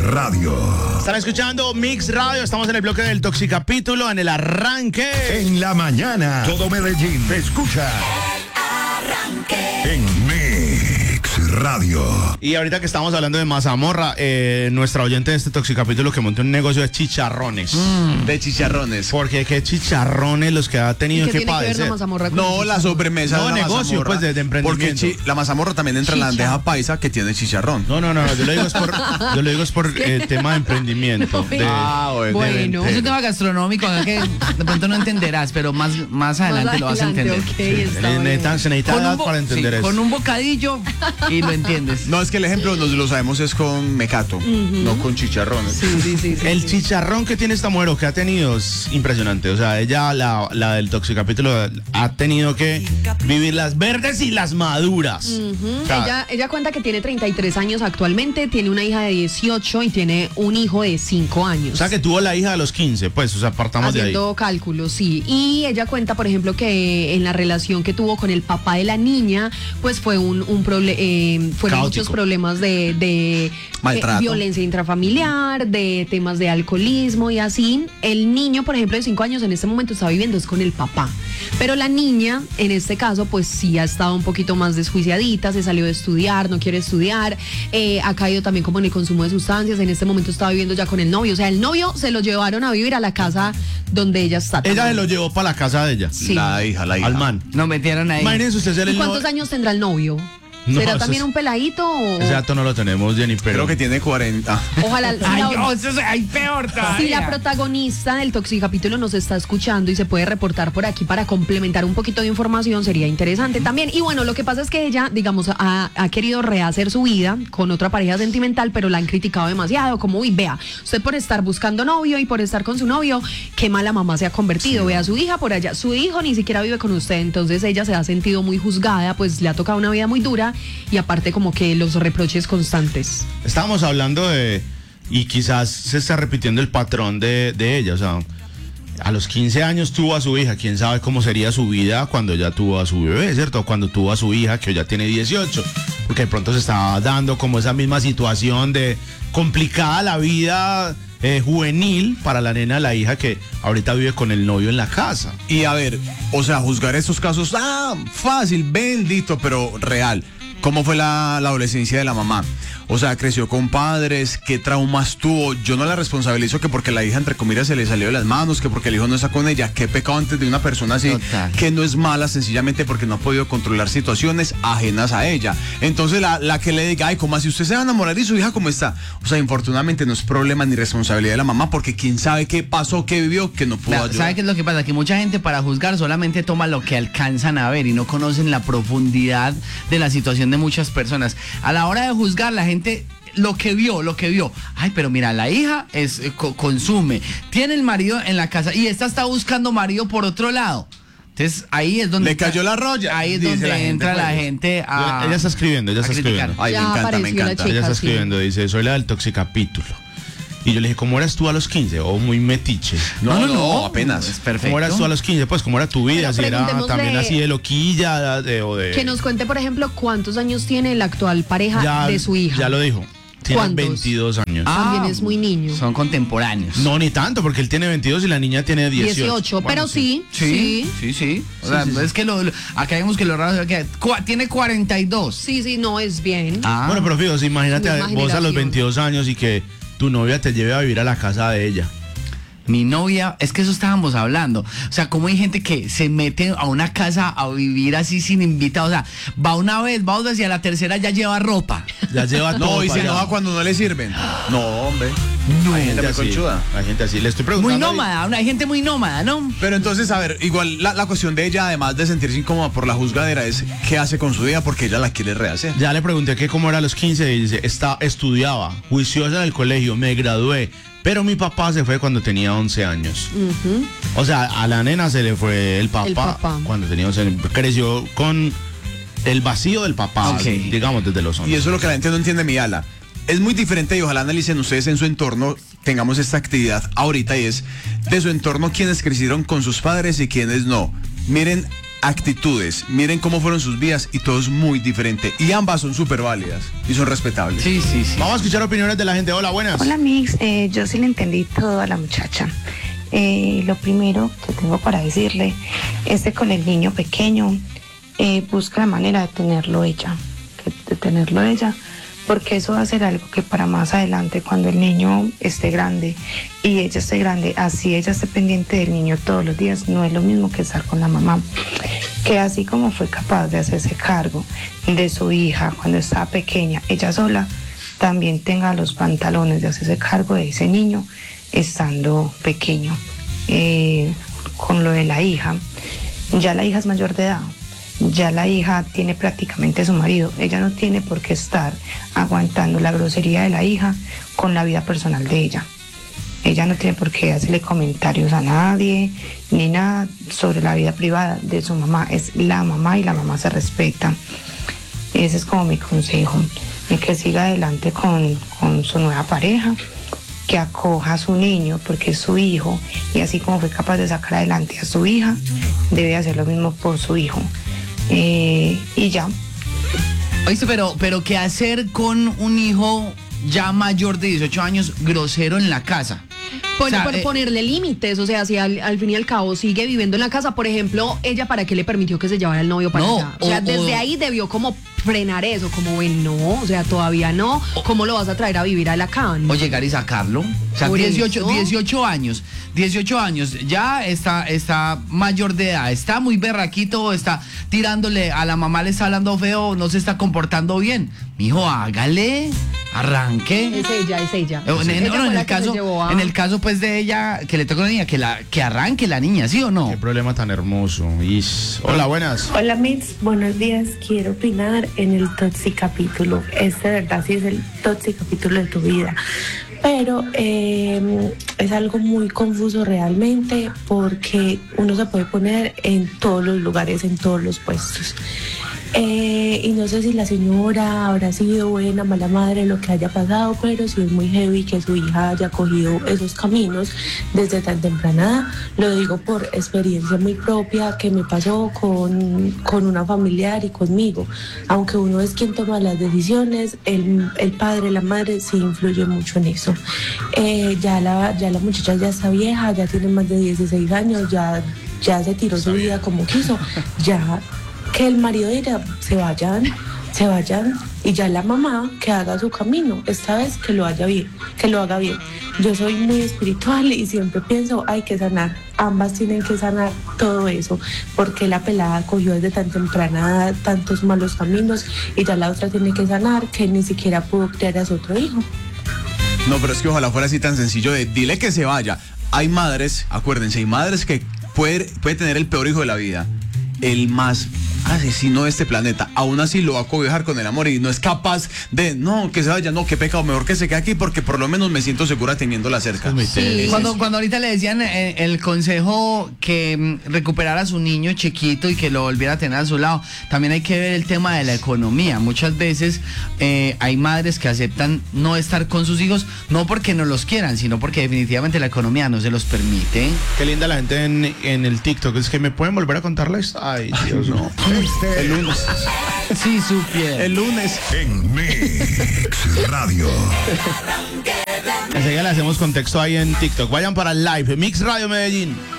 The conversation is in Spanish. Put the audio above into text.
Radio. Están escuchando Mix Radio, estamos en el bloque del Toxicapítulo, en el arranque. En la mañana, todo Medellín te escucha. En Mix Radio. Y ahorita que estamos hablando de mazamorra, nuestra oyente de este Toxicapítulo que montó un negocio de chicharrones. De chicharrones. Porque qué chicharrones los que ha tenido ¿Qué que tiene que ver padecer. la mazamorra con No, la sobremesa No, de la negocio, mazamorra, pues, de emprendimiento. Porque la mazamorra también entra en la bandeja paisa que tiene chicharrón. No, yo lo digo es por tema de emprendimiento. Bueno. Es un tema gastronómico que de pronto no entenderás, pero más adelante lo vas a entender. Okay, está bien. Se necesita edad para entender eso. Con un bocadillo y lo entiendes. No, es que el ejemplo nos lo sabemos es con mecato, no con chicharrones. Sí. El chicharrón que tiene esta mujer o que ha tenido es impresionante. O sea, ella, la del Toxicapítulo, ha tenido que vivir las verdes y las maduras. O sea, Ella cuenta que tiene 33 años actualmente, tiene una hija de 18 y tiene un hijo de 5 años. o sea, que tuvo la hija a los 15, pues, o sea, partamos de ahí. Haciendo cálculos, sí. Y ella cuenta, por ejemplo, que en la relación que tuvo con el papá de la niña, pues fue fueron Caótico. muchos problemas de Maltrato. violencia intrafamiliar, de temas de alcoholismo y así. El niño, por ejemplo, de 5 años en este momento está viviendo es con el papá. Pero la niña, en este caso, pues sí ha estado un poquito más desjuiciadita, se salió de estudiar, no quiere estudiar, ha caído también como en el consumo de sustancias, en este momento está viviendo ya con el novio, o sea, el novio se lo llevaron a vivir a la casa donde ella está. Ella se lo llevó para la casa de ella. Sí. La hija. Al man. Nos metieron ahí. Imagínense usted ser ¿Y el cuántos novio. años tendrá el novio? No, ¿Será eso también es- un peladito o...? Ese dato no lo tenemos, Jenny, pero... Creo que tiene 40. Ojalá... Ay, peor todavía. Si la protagonista del Toxicapítulo nos está escuchando y se puede reportar por aquí para complementar un poquito de información, sería interesante también. Y bueno, lo que pasa es que ella, digamos, ha querido rehacer su vida con otra pareja sentimental, pero la han criticado demasiado, como, uy, vea, usted por estar buscando novio y por estar con su novio, qué mala mamá se ha convertido. Vea, su hija por allá, su hijo ni siquiera vive con usted, entonces ella se ha sentido muy juzgada, pues le ha tocado una vida muy dura y aparte como que los reproches constantes. Estábamos hablando de... Y quizás se está repitiendo el patrón de ella, o sea... A los 15 años tuvo a su hija, quién sabe cómo sería su vida cuando ya tuvo a su bebé, ¿cierto? Cuando tuvo a su hija, que hoy ya tiene 18, porque de pronto se estaba dando como esa misma situación de complicada la vida juvenil para la nena, la hija que ahorita vive con el novio en la casa. Y a ver, o sea, juzgar estos casos, fácil, bendito, pero real. ¿Cómo fue la adolescencia de la mamá? O sea, creció con padres, qué traumas tuvo. Yo no la responsabilizo que porque la hija, entre comillas, se le salió de las manos, que porque el hijo no está con ella. Qué pecado antes de una persona así, Total. que no es mala sencillamente porque no ha podido controlar situaciones ajenas a ella. Entonces, la que le diga, ay, ¿cómo así usted se va a enamorar y su hija cómo está? O sea, infortunadamente no es problema ni responsabilidad de la mamá porque quién sabe qué pasó, qué vivió, que no pudo ayudar. ¿Sabe qué es lo que pasa? Que mucha gente para juzgar solamente toma lo que alcanzan a ver y no conocen la profundidad de la situación de muchas personas. A la hora de juzgar, la gente lo que vio. Ay, pero mira, la hija consume, tiene el marido en la casa y esta está buscando marido por otro lado. Entonces ahí es donde Le cayó la roya, ahí es dice donde la gente, entra la pues. gente a Ella está escribiendo, a criticar. Ay, Ya me encanta, me apareció la encanta. chica. Ella está sí. escribiendo, dice, soy la del Toxicapítulo. Y yo le dije, ¿cómo eras tú a los 15? O muy metiche. No, apenas. Es perfecto. ¿Cómo eras tú a los 15? Pues, ¿cómo era tu vida? Pero Si era preguntémosle- también así de loquilla o de... Que nos cuente, por ejemplo, cuántos años tiene la actual pareja de su hija. Ya lo dijo. Tiene ¿Cuántos? 22 años. También es muy niño. Son contemporáneos. No, ni tanto, porque él tiene 22 y la niña tiene 18. Pero Bueno, sí. Sí. O sea, es que acá vemos que lo raro es que tiene 42. Sí, no, es bien. Bueno, pero fíjate, imagínate Misma vos a los generación. 22 años y que tu novia te lleve a vivir a la casa de ella. Mi novia, es que eso estábamos hablando. O sea, como hay gente que se mete a una casa a vivir así sin invitado. O sea, va una vez, va otra vez y a la tercera ya lleva ropa. Ya lleva todo. No, y se para allá. enoja cuando no le sirven. No, hombre. No, Hay gente muy así, conchuda. hay gente así. Le estoy Muy preguntando. nómada, hay gente muy nómada, ¿no? Pero entonces, a ver, igual la cuestión de ella, además de sentirse incómoda por la juzgadera, es qué hace con su vida porque ella la quiere rehacer. Ya le pregunté que cómo era a los 15 y dice, estudiaba, juiciosa en el colegio, me gradué, pero mi papá se fue cuando tenía 11 años. O sea, a la nena se le fue el papá. Cuando tenía 11 años. Creció con el vacío del papá, Ok. digamos, desde los 11. Y eso es lo que la gente no entiende, mi ala. Es muy diferente y ojalá analicen ustedes en su entorno, tengamos esta actividad ahorita y es de su entorno quienes crecieron con sus padres y quienes no. Miren actitudes, miren cómo fueron sus vidas y todo es muy diferente. Y ambas son súper válidas y son respetables. Sí. Vamos a escuchar opiniones de la gente. Hola, buenas. Hola Mix, yo sí le entendí todo a la muchacha. Lo primero que tengo para decirle es que con el niño pequeño busca la manera de tenerlo ella, porque eso va a ser algo que para más adelante, cuando el niño esté grande y ella esté grande, así ella esté pendiente del niño todos los días, no es lo mismo que estar con la mamá, que así como fue capaz de hacerse cargo de su hija cuando estaba pequeña, ella sola, también tenga los pantalones de hacerse cargo de ese niño estando pequeño. Con lo de la hija, ya la hija es mayor de edad, ya la hija tiene prácticamente su marido, ella no tiene por qué estar aguantando la grosería de la hija con la vida personal de ella. Ella no tiene por qué hacerle comentarios a nadie ni nada sobre la vida privada de su mamá. Es la mamá y la mamá se respeta. Ese es como mi consejo, que siga adelante con su nueva pareja, que acoja a su niño porque es su hijo, y así como fue capaz de sacar adelante a su hija, debe hacer lo mismo por su hijo. Y ya. Oíste, pero ¿qué hacer con un hijo ya mayor de 18 años grosero en la casa? Por ponerle límites, o sea, si al fin y al cabo sigue viviendo en la casa, por ejemplo, ella para qué le permitió que se llevara el novio para allá. O sea, desde ahí debió como frenar eso, como ven, no, o sea, todavía no, ¿cómo lo vas a traer a vivir a la cama? O llegar y sacarlo. O sea, 18 años, ya está mayor de edad, está muy berraquito, está tirándole a la mamá, le está hablando feo, no se está comportando bien. Mijo, hágale, arranque. Es ella. En el caso pues de ella, que le toca a la niña, que arranque la niña, ¿sí o no? Qué problema tan hermoso. Hola, buenas. Hola Mix, buenos días. Quiero opinar en el toxicapítulo. Este de verdad sí es el toxicapítulo de tu vida. Pero es algo muy confuso realmente, porque uno se puede poner en todos los lugares, en todos los puestos. Y no sé si la señora habrá sido buena, mala madre, lo que haya pasado, pero sí es muy heavy que su hija haya cogido esos caminos desde tan temprana edad. Lo digo por experiencia muy propia que me pasó con una familiar y conmigo. Aunque uno es quien toma las decisiones, el padre, la madre sí influye mucho en eso. Ya la muchacha ya está vieja, ya tiene más de 16 años, ya se tiró su vida como quiso, ya que el marido de ella se vayan y ya la mamá que haga su camino, esta vez que lo haga bien. Yo soy muy espiritual y siempre pienso hay que sanar, ambas tienen que sanar todo eso, porque la pelada cogió desde tan temprana edad tantos malos caminos y ya la otra tiene que sanar que ni siquiera pudo criar a su otro hijo. No, pero es que ojalá fuera así tan sencillo de dile que se vaya. Hay madres, acuérdense, hay madres que puede tener el peor hijo de la vida, el más asesino de este planeta, aún así lo va a cobijar con el amor y no es capaz de, no, que se vaya, no, qué pecado, mejor que se quede aquí porque por lo menos me siento segura teniéndola cerca. Sí. Cuando ahorita le decían el consejo que recuperara a su niño chiquito y que lo volviera a tener a su lado, también hay que ver el tema de la economía. Muchas veces hay madres que aceptan no estar con sus hijos, no porque no los quieran, sino porque definitivamente la economía no se los permite. Qué linda la gente en el TikTok, es que me pueden volver a contarles. Ay, Dios, no. El lunes. Sí, supiera. El lunes. En Mix Radio. Enseguida le hacemos contexto ahí en TikTok. Vayan para el live. Mix Radio Medellín.